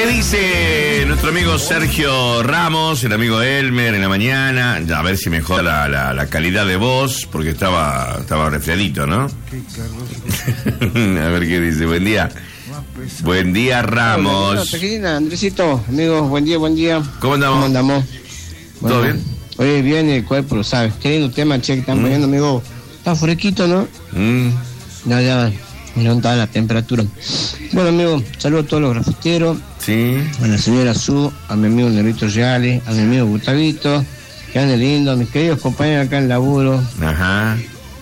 ¿Qué dice nuestro amigo Sergio Ramos, el amigo Elmer en la mañana? A ver si mejora la calidad de voz, porque estaba resfriadito, ¿no? A ver qué dice. Buen día. Buen día, Ramos. Hola, Andresito, amigos, buen día. ¿Cómo andamos? Bueno, ¿Todo bien? Oye, bien el cuerpo, ¿sabes? Qué lindo tema, che, que están poniendo, amigo. Está fresquito, ¿no? Ya, no está la temperatura. Bueno, amigo, saludo a todos los grafiteros. Sí. A la señora Su, a mi amigo Nerito Reales, a mi amigo Gustavito, que ande lindo, a mis queridos compañeros acá en el laburo. Ajá.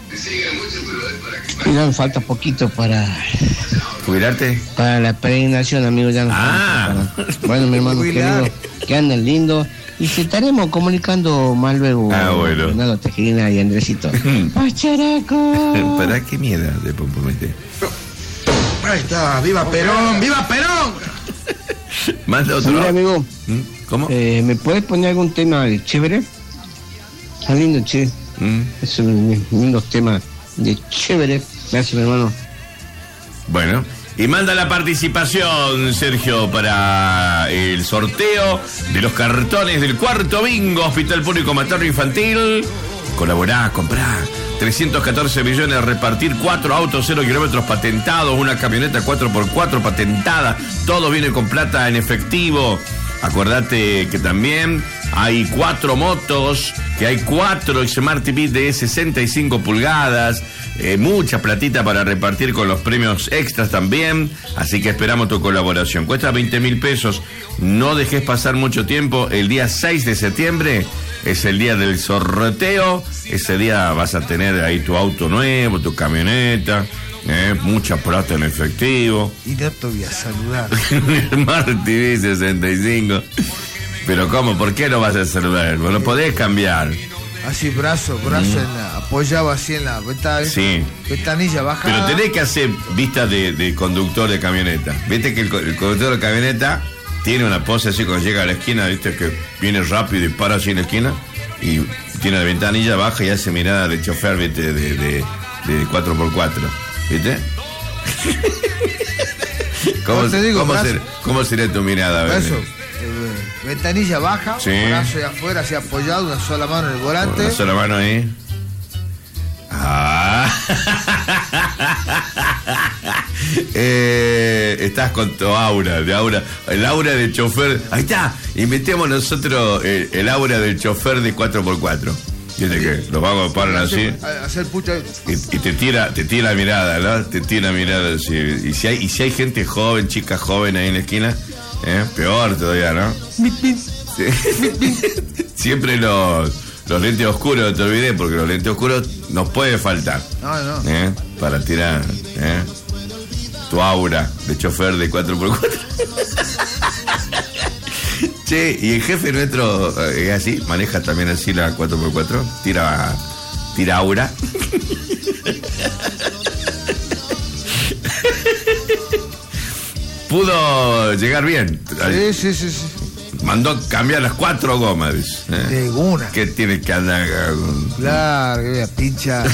Y ya me falta poquito para... ¿Jubilarte? Para la peregrinación, amigo, ya no falta. Bueno, mi hermano querido, que anden lindo. Y se estaremos comunicando más luego. Bueno. Fernando Tejerina y Andresito. ¡Pacharaco! ¿Para qué mierda de Pompomete? Ahí está, ¡viva Perón! ¡Viva Perón! Manda otro. Mira, amigo. ¿Cómo? ¿Me puedes poner algún tema chévere? Está lindo, che. Es un lindo tema de chévere. Gracias, mi hermano. Bueno, y manda la participación, Sergio, para el sorteo de los cartones del cuarto bingo Hospital Público Materno Infantil. Colaborá, comprá. 314 millones, repartir 4 autos 0 kilómetros patentados, una camioneta 4x4 patentada. Todo viene con plata en efectivo. Acordate que también hay 4 motos, que hay 4 Smart TV de 65 pulgadas, mucha platita para repartir con los premios extras también, así que esperamos tu colaboración. Cuesta 20.000 pesos, no dejes pasar mucho tiempo. El día 6 de septiembre es el día del sorteo, ese día vas a tener ahí tu auto nuevo, tu camioneta. Mucha plata en efectivo. Y no te voy a saludar. Smart TV 65. Pero ¿cómo? ¿Por qué no vas a saludar? Vos lo podés cambiar. Así, brazo apoyado así en la ventanilla baja. Pero tenés que hacer vista de conductor de camioneta. Viste que el conductor de camioneta tiene una pose así cuando llega a la esquina, viste que viene rápido y para así en la esquina. Y tiene la ventanilla baja y hace mirada de chofer, viste, de 4x4. ¿Viste? ¿Cómo sería tu mirada? Eso, ventanilla baja, sí. Brazo de afuera, así apoyado, una sola mano en el volante. Una sola mano ahí. Estás con tu aura, el aura del chofer. Ahí está, inventemos nosotros el aura del chofer de 4x4. Dice que los vagos paran así hacer pucha y te tira la mirada, ¿no? Te tira la mirada así. Y si hay gente joven, chica joven ahí en la esquina, peor todavía, ¿no? Sí. Siempre los lentes oscuros, no te olvidé, porque los lentes oscuros nos puede faltar. No. Para tirar tu aura de chofer de 4x4. Che, y el jefe nuestro es así, maneja también así la 4x4, tira aura. Pudo llegar bien. Sí. Mandó cambiar las 4 gomas. De una. ¿Qué tiene que andar? Claro, que voy a pinchar.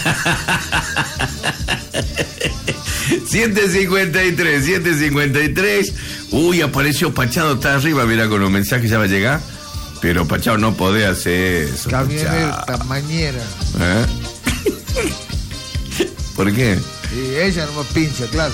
753. Uy, apareció Pachado, está arriba, mira, con los mensajes ya va a llegar. Pero Pachado no podés hacer eso. Camioneta, mañera. ¿Por qué? Y ella no me pincha, claro.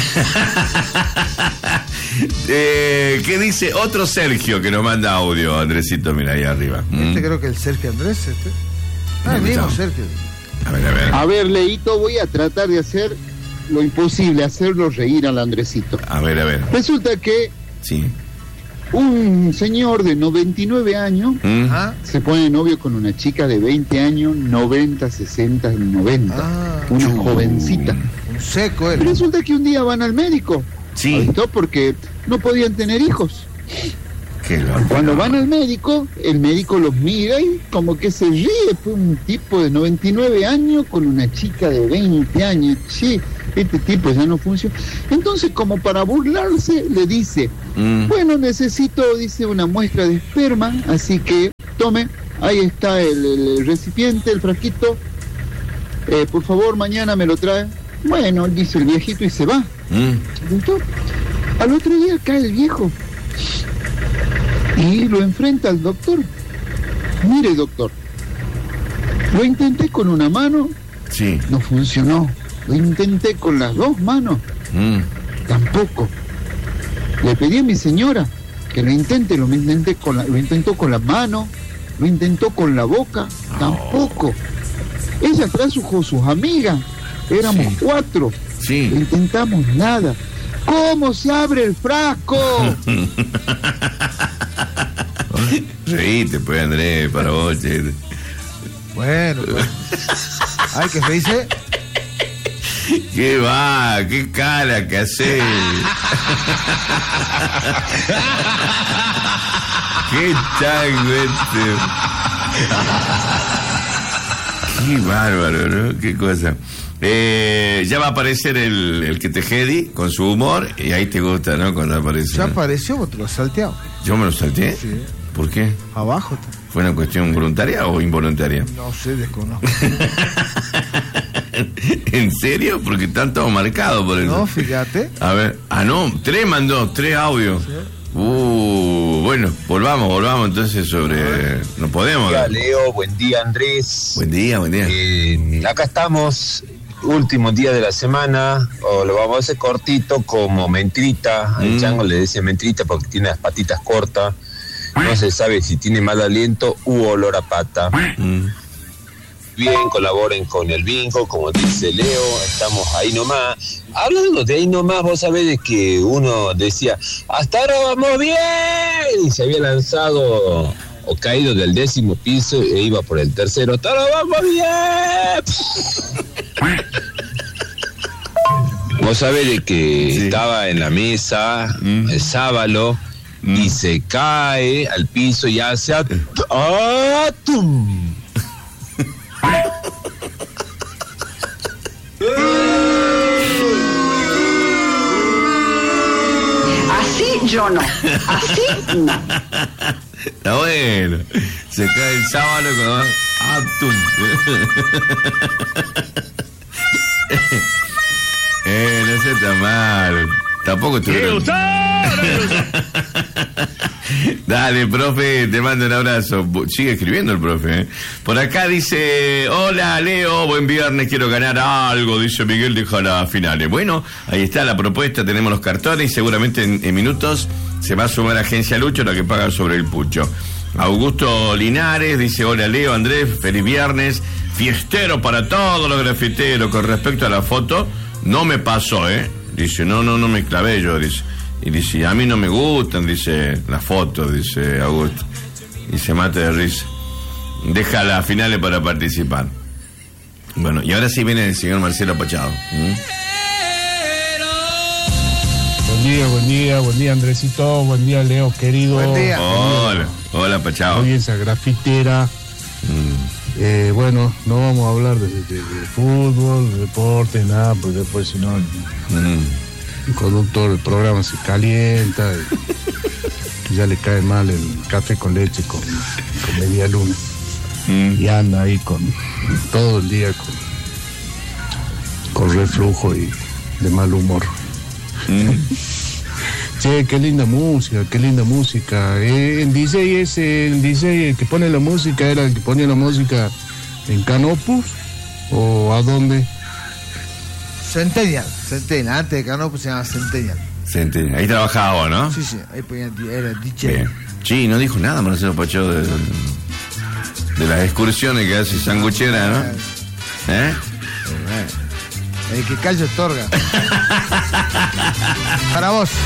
¿Qué dice otro Sergio que nos manda audio, Andresito? Mira ahí arriba. Creo que el Sergio Andrés, el mismo Sergio. A ver. A ver, Leito, voy a tratar de hacer lo imposible, hacerlo reír al Andresito. A ver. Resulta que sí. Un señor de 99 años se pone novio con una chica de 20 años, 90, 60, 90. Una jovencita. Un seco, Resulta que un día van al médico. Sí. ¿Visto? Porque no podían tener hijos. Cuando van al médico, el médico los mira y como que se ríe. Fue un tipo de 99 años con una chica de 20 años. Sí, este tipo ya no funciona. Entonces, como para burlarse, le dice, bueno, necesito, dice, una muestra de esperma, así que tome, ahí está el recipiente, el frasquito. Por favor, mañana me lo trae. Bueno, dice el viejito y se va. ¿Listo? Al otro día cae el viejo y lo enfrenta al doctor. Mire, doctor, lo intenté con una mano, sí, no funcionó. Lo intenté con las dos manos, tampoco. Le pedí a mi señora que lo intente, lo intentó con la mano, lo intentó con la boca, tampoco. Ella trajo sus amigas, éramos 4, no intentamos nada. ¿Cómo se abre el frasco? Reíte, pues, Andrés, para vos, che. Bueno, pues. Ay, ¿qué se dice? ¿Qué va? ¿Qué cara que haces? ¡Qué chango este! ¡Qué bárbaro, ¿no? ¡Qué cosa! Ya va a aparecer el que te jedi con su humor y ahí te gusta, ¿no? Cuando aparece. Ya apareció, vos te lo has salteado. ¿Yo me lo salteé? Sí. ¿Por qué? Abajo. ¿Fue una cuestión voluntaria o involuntaria? No sé, desconozco. ¿En serio? Porque están todos marcados por eso. No, fíjate. A ver. No, 3 mandó, 3 audios. Sí. Bueno, volvamos entonces sobre... No podemos. Buen día, Leo, buen día, Andrés. Buen día. Acá estamos, último día de la semana, o lo vamos a hacer cortito como Mentrita. Al chango le decía Mentrita porque tiene las patitas cortas. No se sabe si tiene mal aliento u olor a pata. Bien, colaboren con el bingo, como dice Leo, estamos ahí nomás. Hablando de ahí nomás, vos sabés de que uno decía, hasta ahora vamos bien, y se había lanzado o caído del 10º piso e iba por el 3º, hasta ahora vamos bien. Vos sabés de que estaba en la mesa el sábalo y se cae al piso y hace ¡tum! Así yo no, así no. Está bueno. Se cae el sábado con ¡atum! No sé tan mal. Tampoco estuve. Dale, profe, te mando un abrazo. Sigue escribiendo el profe, ¿eh? Por acá dice: hola, Leo, buen viernes, quiero ganar algo, dice Miguel de Jala Finales. Bueno, ahí está la propuesta, tenemos los cartones y seguramente en minutos se va a sumar a Agencia Lucho, la que paga sobre el pucho. Augusto Linares dice: hola, Leo, Andrés, feliz viernes, fiestero para todos los grafiteros. Con respecto a la foto, no me pasó, dice, no me clavé yo, dice. Y dice, a mí no me gustan, dice, las fotos, dice Augusto. Y se mata de risa. Deja las finales para participar. Bueno, y ahora sí viene el señor Marcelo Pachado. Buen día, Andresito. Buen día, Leo, querido. Buen día. Hola, Pachado. Audiencia grafitera. Bueno, no vamos a hablar de fútbol, de deporte, nada, porque después si no el conductor del programa se calienta y ya le cae mal el café con leche con media luna y anda ahí todo el día con reflujo y de mal humor. Che, qué linda música. El DJ el que pone la música, ¿era el que ponía la música en Canopus o a dónde? Centennial, antes de Canopus se llama Centennial. Ahí trabajaba, ¿no? Sí, ahí ponía, era DJ. Bien. Sí, no dijo nada Marcelo Pachado de las excursiones que hace sanguchera, ¿no? El que calla otorga. Para vos.